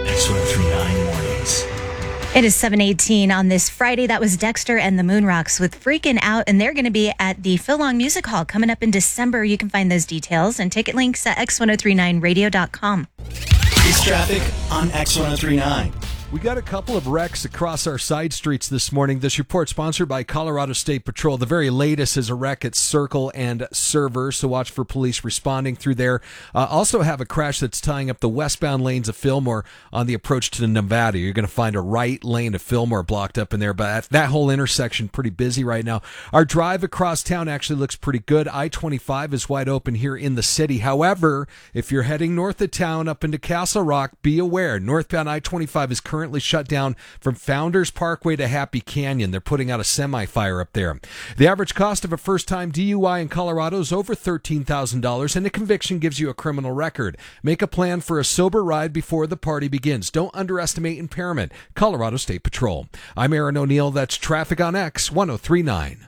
X1039 Mornings. It is 7:18 on this Friday. That was Dexter and the Moonrocks with Freaking Out, and they're going to be at the Phil Long Music Hall coming up in December. You can find those details and ticket links at x1039radio.com. It's traffic on X1039. We got a couple of wrecks across our side streets this morning. This report sponsored by Colorado State Patrol. The very latest is a wreck at Circle and Server, so watch for police responding through there. Also have a crash that's tying up the westbound lanes of Fillmore on the approach to Nevada. You're going to find a right lane of Fillmore blocked up in there, but that whole intersection pretty busy right now. Our drive across town actually looks pretty good. I-25 is wide open here in the city. However, if you're heading north of town up into Castle Rock, be aware, northbound I-25 is currently shut down from Founders Parkway to Happy Canyon. They're putting out a semi-fire up there. The average cost of a first-time DUI in Colorado is over $13,000, and a conviction gives you a criminal record. Make a plan for a sober ride before the party begins. Don't underestimate impairment. Colorado State Patrol. I'm Aaron O'Neill. That's traffic on X1039.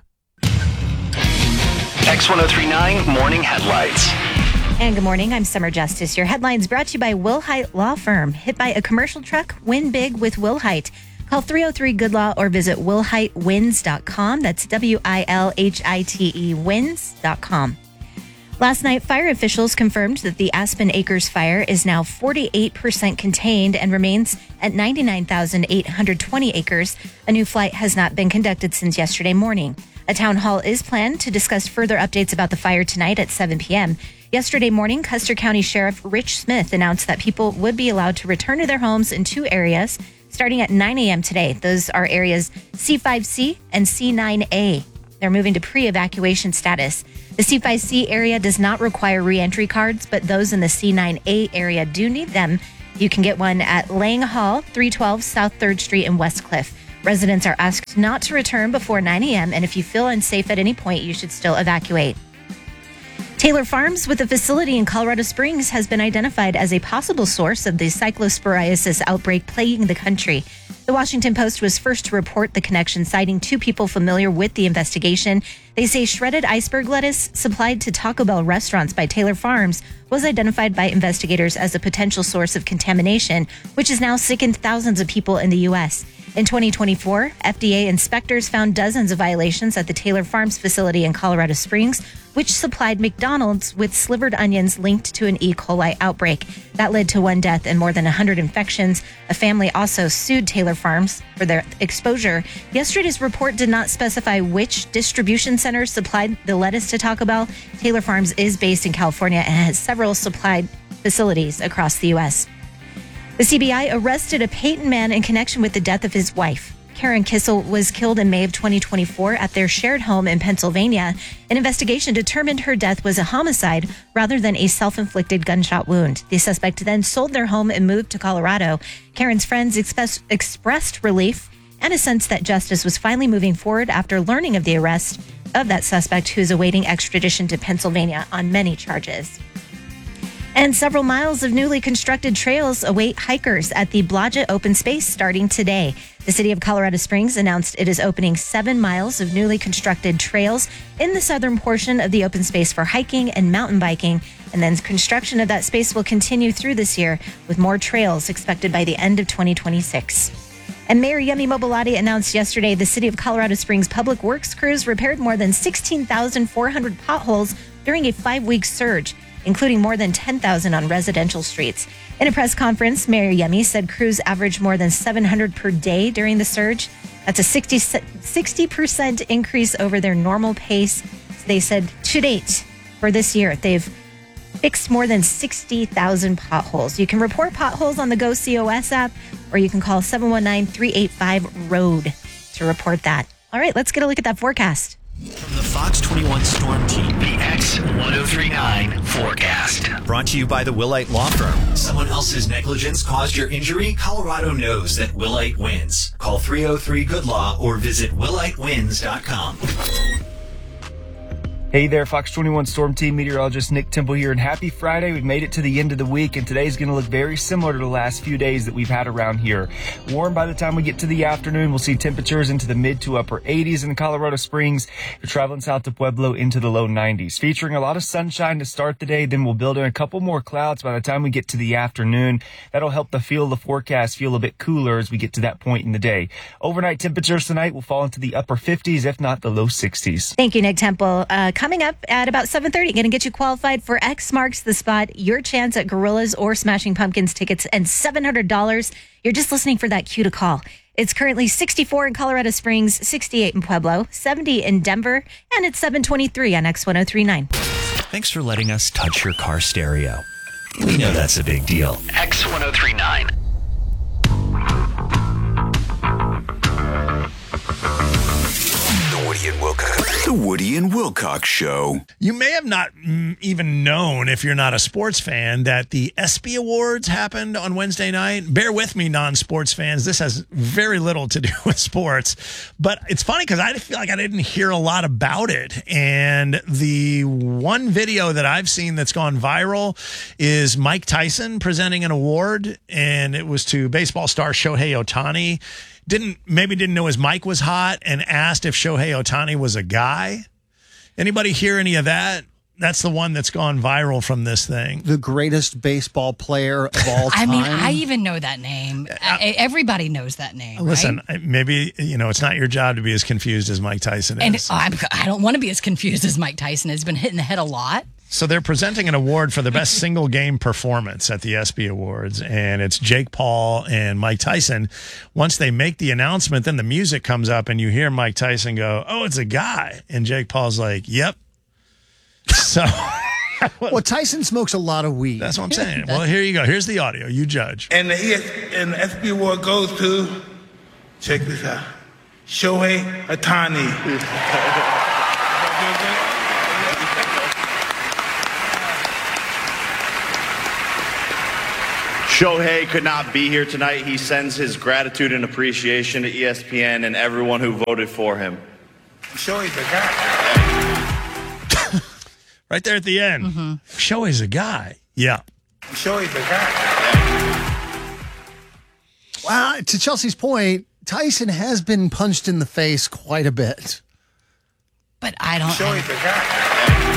X1039 Morning Headlights. And good morning, I'm Summer Justice. Your headlines brought to you by Wilhite Law Firm. Hit by a commercial truck, win big with Wilhite. Call 303-GOOD-LAW or visit wilhitewins.com. That's WILHITE wins.com. Last night, fire officials confirmed that the Aspen Acres fire is now 48% contained and remains at 99,820 acres. A new flight has not been conducted since yesterday morning. A town hall is planned to discuss further updates about the fire tonight at 7 p.m. Yesterday morning, Custer County Sheriff Rich Smith announced that people would be allowed to return to their homes in two areas starting at 9 a.m. today. Those are areas C5C and C9A. They're moving to pre-evacuation status. The C5C area does not require re-entry cards, but those in the C9A area do need them. You can get one at Lang Hall, 312 South 3rd Street in West Cliff. Residents are asked not to return before 9 a.m., and if you feel unsafe at any point, you should still evacuate. Taylor Farms, with a facility in Colorado Springs, has been identified as a possible source of the cyclosporiasis outbreak plaguing the country. The Washington Post was first to report the connection, citing two people familiar with the investigation. They say shredded iceberg lettuce supplied to Taco Bell restaurants by Taylor Farms was identified by investigators as a potential source of contamination, which has now sickened thousands of people in the U.S. In 2024, FDA inspectors found dozens of violations at the Taylor Farms facility in Colorado Springs, which supplied McDonald's with slivered onions linked to an E. coli outbreak. That led to one death and more than 100 infections. A family also sued Taylor Farms for their exposure. Yesterday's report did not specify which distribution centers supplied the lettuce to Taco Bell. Taylor Farms is based in California and has several supplied facilities across the U.S. The CBI arrested a Peyton man in connection with the death of his wife. Karen Kissel was killed in May of 2024 at their shared home in Pennsylvania. An investigation determined her death was a homicide rather than a self-inflicted gunshot wound. The suspect then sold their home and moved to Colorado. Karen's friends expressed relief and a sense that justice was finally moving forward after learning of the arrest of that suspect, who is awaiting extradition to Pennsylvania on many charges. And several miles of newly constructed trails await hikers at the Blodgett Open Space starting today. The city of Colorado Springs announced it is opening 7 miles of newly constructed trails in the southern portion of the open space for hiking and mountain biking. And then construction of that space will continue through this year, with more trails expected by the end of 2026. And Mayor Yemi Mobolade announced yesterday the city of Colorado Springs public works crews repaired more than 16,400 potholes during a 5-week surge, including more than 10,000 on residential streets. In a press conference, Mayor Yemi said crews averaged more than 700 per day during the surge. That's a 60% increase over their normal pace. They said to date for this year, they've fixed more than 60,000 potholes. You can report potholes on the Go COS app, or you can call 719-385-ROAD to report that. All right, let's get a look at that forecast. From the Fox 21 Storm Team, the X1039 forecast. Brought to you by the Willite Law Firm. Someone else's negligence caused your injury? Colorado knows that Willite wins. Call 303-GOOD-LAW or visit willitewins.com. Hey there, Fox 21 Storm Team meteorologist Nick Temple here, and happy Friday. We've made it to the end of the week, and today's going to look very similar to the last few days that we've had around here. Warm by the time we get to the afternoon. We'll see temperatures into the mid to upper 80s in Colorado Springs. If you're traveling south to Pueblo, into the low 90s. Featuring a lot of sunshine to start the day, then we'll build in a couple more clouds by the time we get to the afternoon. That'll help the forecast feel a bit cooler as we get to that point in the day. Overnight temperatures tonight will fall into the upper 50s, if not the low 60s. Thank you, Nick Temple. Coming up at about 7:30, going to get you qualified for X Marks the Spot, your chance at Gorillas or Smashing Pumpkins tickets, and $700. You're just listening for that cue to call. It's currently 64 in Colorado Springs, 68 in Pueblo, 70 in Denver, and it's 7:23 on X1039. Thanks for letting us touch your car stereo. We know that's a big deal. X1039. The Woody and Wilcox Show. You may have not even known, if you're not a sports fan, that the ESPY Awards happened on Wednesday night. Bear with me, non-sports fans. This has very little to do with sports. But it's funny because I feel like I didn't hear a lot about it. And the one video that I've seen that's gone viral is Mike Tyson presenting an award, and it was to baseball star Shohei Ohtani. Didn't know his mic was hot and asked if Shohei Ohtani was a guy. Anybody hear any of that? That's the one that's gone viral from this thing. The greatest baseball player of all time. I mean, I even know that name. Everybody knows that name. Listen, right? Maybe, it's not your job to be as confused as Mike Tyson is. And I don't want to be as confused as Mike Tyson has been hit in the head a lot. So they're presenting an award for the best single game performance at the ESPY Awards, and it's Jake Paul and Mike Tyson. Once they make the announcement, then the music comes up, and you hear Mike Tyson go, "Oh, it's a guy," and Jake Paul's like, "Yep." So, well, Tyson smokes a lot of weed. That's what I'm saying. Well, here you go. Here's the audio. You judge. And the ESPY Award goes to, check this out, Shohei Ohtani. Shohei could not be here tonight. He sends his gratitude and appreciation to ESPN and everyone who voted for him. Shohei's a guy. Right there at the end. Mm-hmm. Shohei's a guy. Yeah. Shohei's a guy. Well, to Chelsea's point, Tyson has been punched in the face quite a bit. But I don't. Shohei's a guy.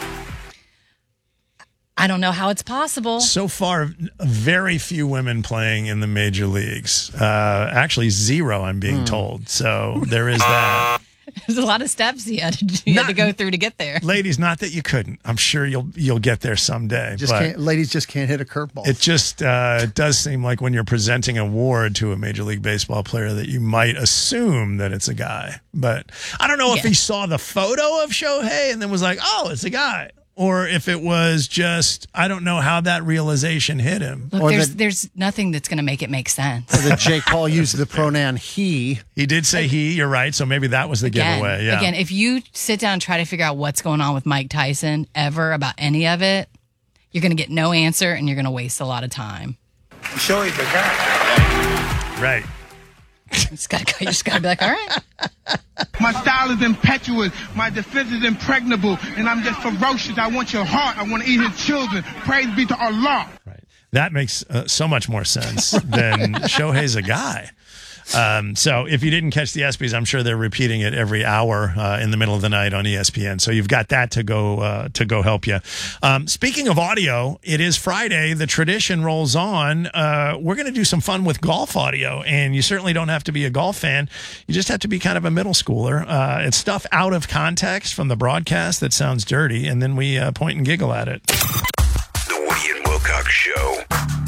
I don't know how it's possible. So far, very few women playing in the major leagues. Actually, zero, I'm being told. So there is that. There's a lot of steps you had to go through to get there. Ladies, not that you couldn't. I'm sure you'll get there someday. Ladies just can't hit a curveball. It just does seem like when you're presenting an award to a Major League Baseball player that you might assume that it's a guy. But I don't know if he saw the photo of Shohei and then was like, "Oh, it's a guy." Or if it was just, I don't know how that realization hit him. Look, there's nothing that's going to make it make sense. Or that Jake Paul used the pronoun he. He did say he, you're right. So maybe that was the giveaway. Yeah. Again, if you sit down and try to figure out what's going on with Mike Tyson ever about any of it, you're going to get no answer and you're going to waste a lot of time. Shohei's a guy. Right. You just gotta be like, all right. My style is impetuous. My defense is impregnable. And I'm just ferocious. I want your heart. I want to eat his children. Praise be to Allah. Right. That makes so much more sense than Shohei's a guy. So if you didn't catch the ESPYs, I'm sure they're repeating it every hour in the middle of the night on ESPN. So you've got that to go help you. Speaking of audio, it is Friday. The tradition rolls on. We're going to do some fun with golf audio, and you certainly don't have to be a golf fan. You just have to be kind of a middle schooler. It's stuff out of context from the broadcast that sounds dirty, and then we point and giggle at it. The Woody and Wilcox Show.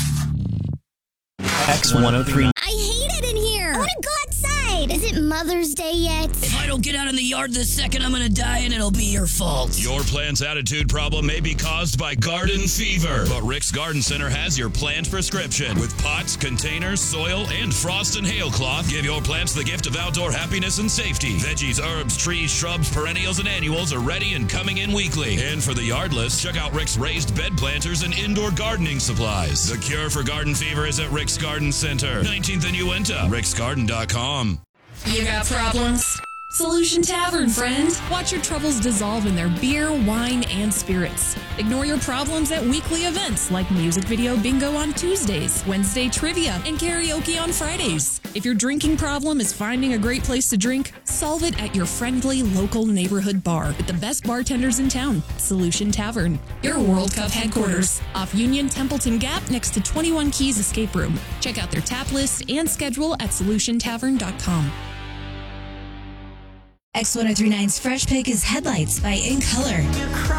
X1039. I hate it in here. I want to go outside. Is it Mother's Day yet? If I don't get out in the yard this second, I'm going to die and it'll be your fault. Your plant's attitude problem may be caused by garden fever, but Rick's Garden Center has your plant prescription. With pots, containers, soil, and frost and hail cloth, give your plants the gift of outdoor happiness and safety. Veggies, herbs, trees, shrubs, perennials, and annuals are ready and coming in weekly. And for the yardless, check out Rick's raised bed planters and indoor gardening supplies. The cure for garden fever is at Rick's Garden Center, 19th and Uinta, ricksgarden.com. You got problems? Solution Tavern, friend. Watch your troubles dissolve in their beer, wine, and spirits. Ignore your problems at weekly events like music video bingo on Tuesdays, Wednesday trivia, and karaoke on Fridays. If your drinking problem is finding a great place to drink, solve it at your friendly local neighborhood bar with the best bartenders in town. Solution Tavern, your World Cup headquarters. Off Union Templeton Gap next to 21 Keys Escape Room. Check out their tap list and schedule at solutiontavern.com. X1039's Fresh Pick is Headlights by In Color.